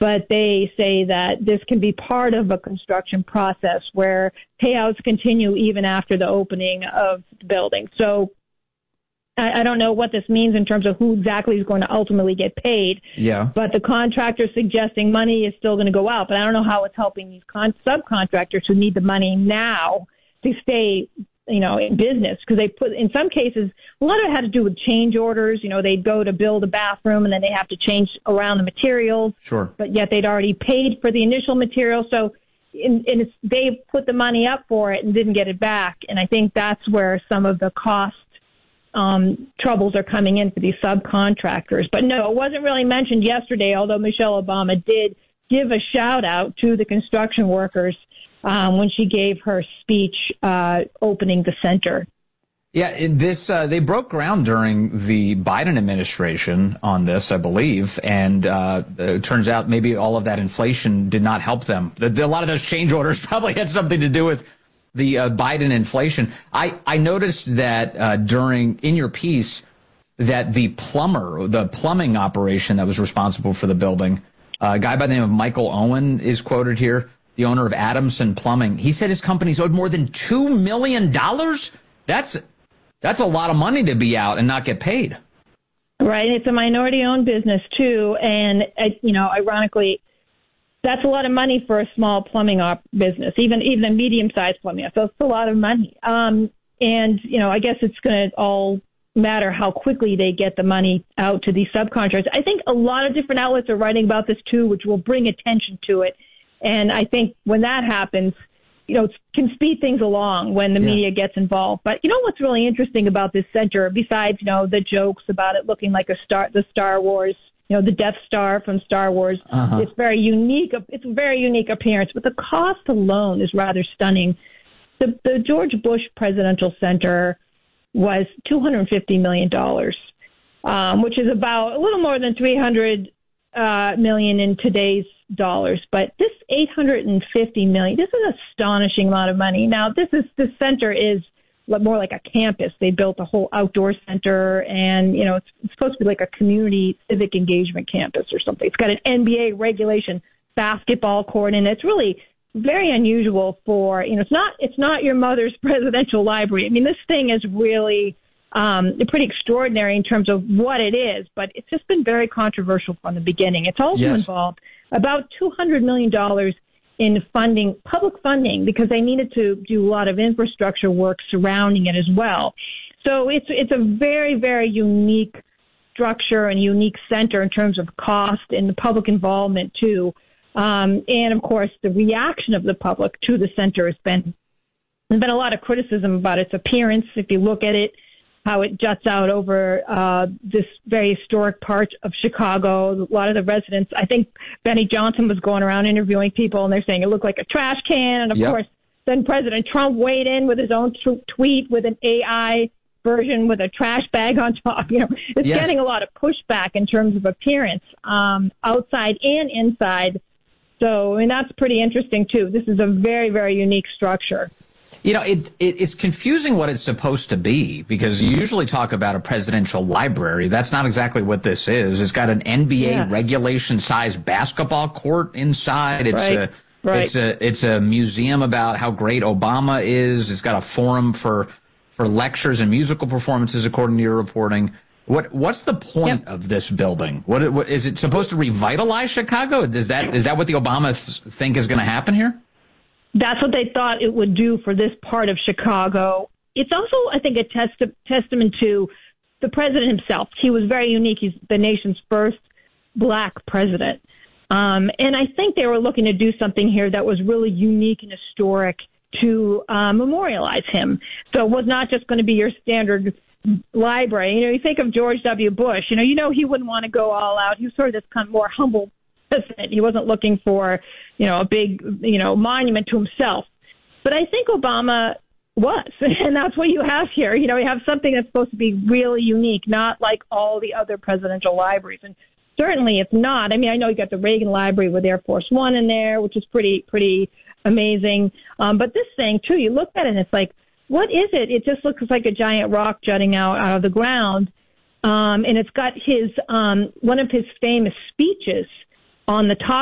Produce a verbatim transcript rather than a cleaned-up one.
but they say that this can be part of a construction process where payouts continue even after the opening of the building. So I, I don't know what this means in terms of who exactly is going to ultimately get paid. Yeah. But the contractor suggesting money is still going to go out. But I don't know how it's helping these con- subcontractors who need the money now to stay, you know, in business, because they put, in some cases, a lot of it had to do with change orders. You know, they'd go to build a bathroom and then they have to change around the materials. Sure. But yet they'd already paid for the initial material. So in, in it's, they put the money up for it and didn't get it back. And I think that's where some of the cost um, troubles are coming in for these subcontractors. But no, it wasn't really mentioned yesterday, although Michelle Obama did give a shout out to the construction workers Um, when she gave her speech uh, opening the center. Yeah, it, this uh, they broke ground during the Biden administration on this, I believe, and uh, it turns out maybe all of that inflation did not help them. The, the, a lot of those change orders probably had something to do with the uh, Biden inflation. I, I noticed that uh, during, in your piece, that the plumber, the plumbing operation that was responsible for the building, uh, a guy by the name of Michael Owen is quoted here, the owner of Adamson Plumbing. He said his company's owed more than two million dollars. That's that's a lot of money to be out and not get paid. Right. It's a minority-owned business, too. And, uh, you know, ironically, that's a lot of money for a small plumbing op business, even even a medium-sized plumbing. So it's a lot of money. Um, and, you know, I guess it's going to all matter how quickly they get the money out to these subcontractors. I think a lot of different outlets are writing about this, too, which will bring attention to it. And I think when that happens, you know, it can speed things along when the yeah. media gets involved. But you know what's really interesting about this center, besides, you know, the jokes about it looking like a star, the Star Wars, you know, the Death Star from Star Wars. Uh-huh. It's very unique. It's a very unique appearance. But the cost alone is rather stunning. The, the George Bush Presidential Center was two hundred fifty million dollars, um, which is about a little more than three hundred uh, million in today's dollars, but this eight hundred fifty million, this is an astonishing amount of money. Now, this is, this center is more like a campus. They built a whole outdoor center, and, you know, it's, it's supposed to be like a community civic engagement campus or something. It's got an N B A regulation basketball court, and it's really very unusual for, you know, it's not, it's not your mother's presidential library. I mean, this thing is really Um, pretty extraordinary in terms of what it is, but it's just been very controversial from the beginning. It's also yes. involved about two hundred million dollars in funding, public funding, because they needed to do a lot of infrastructure work surrounding it as well. So it's it's a very, very unique structure and unique center in terms of cost and the public involvement, too. Um, and, of course, the reaction of the public to the center has been, there's been a lot of criticism about its appearance. If you look at it, how it juts out over uh, this very historic part of Chicago. A lot of the residents, I think Benny Johnson was going around interviewing people, and they're saying it looked like a trash can. And, of yep. course, then President Trump weighed in with his own t- tweet with an A I version with a trash bag on top. You know, it's yes. getting a lot of pushback in terms of appearance, um, outside and inside. So, I mean, that's pretty interesting, too. This is a very, very unique structure. You know, it, it it's confusing what it's supposed to be, because you usually talk about a presidential library. That's not exactly what this is. It's got an N B A yeah. regulation-sized basketball court inside. It's right. a right. it's a it's a museum about how great Obama is. It's got a forum for for lectures and musical performances, according to your reporting. What what's the point yep. of this building? What, what is it supposed to revitalize Chicago? Is that is that what the Obamas think is going to happen here? That's what they thought it would do for this part of Chicago. It's also, I think, a test- testament to the president himself. He was very unique. He's the nation's first black president. Um, and I think they were looking to do something here that was really unique and historic to uh, memorialize him. So it was not just going to be your standard library. You know, you think of George W. Bush, you know, you know he wouldn't want to go all out. He was sort of this kind of more humble president. He wasn't looking for, you know, a big, you know, monument to himself. But I think Obama was, and that's what you have here. You know, you have something that's supposed to be really unique, not like all the other presidential libraries. And certainly it's not. I mean, I know you got the Reagan Library with Air Force One in there, which is pretty, pretty amazing. Um, but this thing, too, you look at it and it's like, what is it? It just looks like a giant rock jutting out, out of the ground. Um, and it's got his, um, one of his famous speeches on the top